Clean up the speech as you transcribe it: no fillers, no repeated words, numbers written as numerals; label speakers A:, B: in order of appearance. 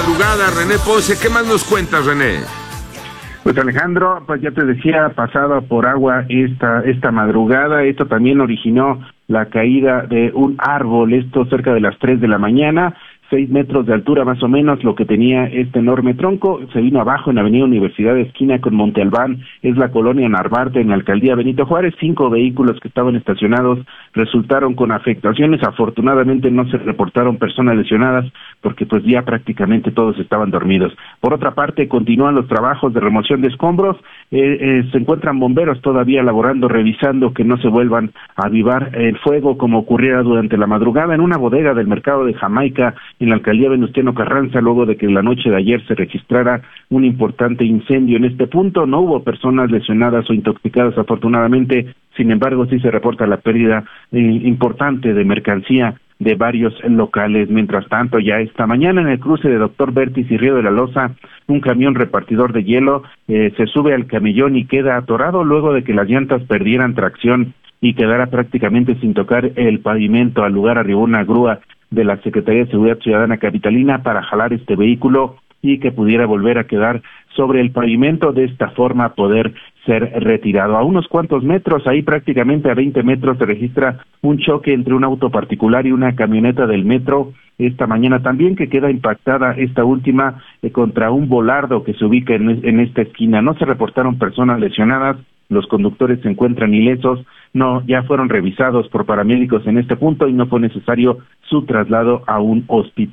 A: madrugada, René Ponce. ¿Qué más nos cuentas, René?
B: Pues Alejandro, pues ya te decía, pasada por agua esta madrugada. Esto también originó la caída de un árbol, esto cerca de las 3 de la mañana, 6 metros de altura más o menos lo que tenía este enorme tronco. Se vino abajo en Avenida Universidad, esquina con Monte Albán, es la colonia Narvarte, en la alcaldía Benito Juárez. 5 vehículos que estaban estacionados resultaron con afectaciones. Afortunadamente no se reportaron personas lesionadas porque pues ya prácticamente todos estaban dormidos. Por otra parte, continúan los trabajos de remoción de escombros. Se encuentran bomberos todavía laborando, revisando que no se vuelvan a avivar el fuego como ocurriera durante la madrugada en una bodega del mercado de Jamaica en la alcaldía Venustiano Carranza, luego de que en la noche de ayer se registrara un importante incendio en este punto. No hubo personas lesionadas o intoxicadas, afortunadamente. Sin embargo, sí se reporta la pérdida importante de mercancía de varios locales. Mientras tanto, ya esta mañana en el cruce de Doctor Bertis y Río de la Loza, un camión repartidor de hielo se sube al camellón y queda atorado luego de que las llantas perdieran tracción y quedara prácticamente sin tocar el pavimento. Al lugar arribó una grúa de la Secretaría de Seguridad Ciudadana Capitalina para jalar este vehículo y que pudiera volver a quedar sobre el pavimento, de esta forma poder ser retirado. A unos cuantos metros, ahí prácticamente a 20 metros, se registra un choque entre un auto particular y una camioneta del metro esta mañana también, que queda impactada esta última contra un volardo que se ubica en esta esquina. No se reportaron personas lesionadas, los conductores se encuentran ilesos, ya fueron revisados por paramédicos en este punto y no fue necesario su traslado a un hospital.